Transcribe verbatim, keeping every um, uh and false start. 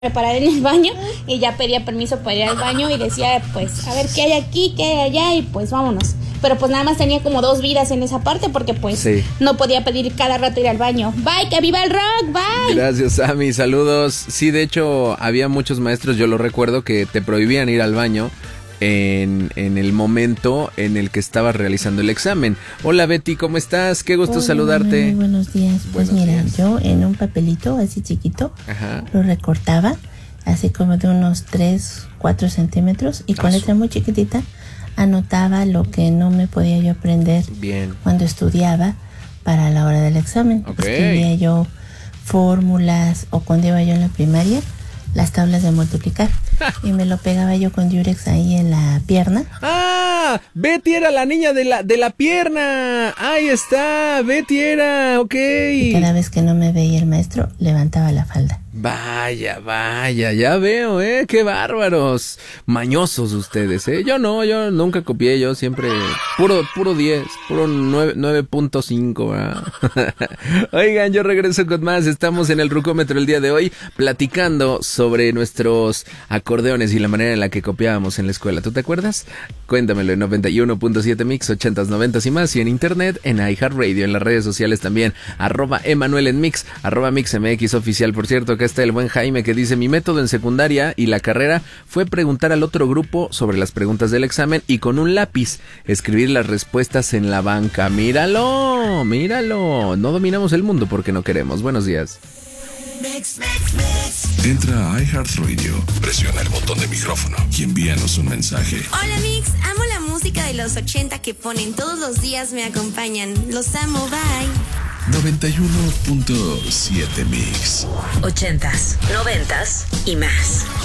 preparar en el baño y ya pedía permiso para ir al baño y decía, pues, a ver qué hay aquí, qué hay allá y pues vámonos. Pero pues nada más tenía como dos vidas en esa parte porque pues sí. no podía pedir cada rato ir al baño. Bye, que viva el rock, bye. Gracias, Sammy, saludos. Sí, de hecho, había muchos maestros, yo lo recuerdo, que te prohibían ir al baño en, en el momento en el que estabas realizando el examen. Hola, Betty, ¿cómo estás? Qué gusto Hola, saludarte. Muy buenos días. Pues buenos mira, días. yo en un papelito así chiquito Ajá. lo recortaba, así como de unos tres, cuatro centímetros, y con Ah, letra muy chiquitita anotaba lo que no me podía yo aprender Bien. cuando estudiaba para la hora del examen. Ok. Escribía yo fórmulas, o cuando iba yo en la primaria, las tablas de multiplicar, y me lo pegaba yo con Durex ahí en la pierna. ¡Ah! Betty era la niña de la, de la pierna. Ahí está, Betty era, ok. Y cada vez que no me veía el maestro, levantaba la falda. Vaya, vaya, ya veo, ¿eh? ¡Qué bárbaros! Mañosos ustedes, ¿eh? Yo no, yo nunca copié, yo siempre puro puro diez, puro nueve punto cinco, ¿verdad? Oigan, yo regreso con más. Estamos en el Rucómetro el día de hoy platicando sobre nuestros acordeones y la manera en la que copiábamos en la escuela. ¿Tú te acuerdas? Cuéntamelo en noventa y uno punto siete Mix, ochentas, noventas y más, y en internet, en iHeartRadio, en las redes sociales también, arroba Emanuel en Mix, arroba Mix M X oficial. Por cierto, acá está el buen Jaime que dice: mi método en secundaria y la carrera fue preguntar al otro grupo sobre las preguntas del examen y con un lápiz escribir las respuestas en la banca. Míralo, míralo. No dominamos el mundo porque no queremos. Buenos días. Mix, mix, mix. Entra a iHeartRadio, presiona el botón de micrófono y envíanos un mensaje. Hola Mix, amo la música de los ochenta que ponen todos los días, me acompañan. Los amo, bye. noventa y uno punto siete Mix. Ochentas, noventas y más.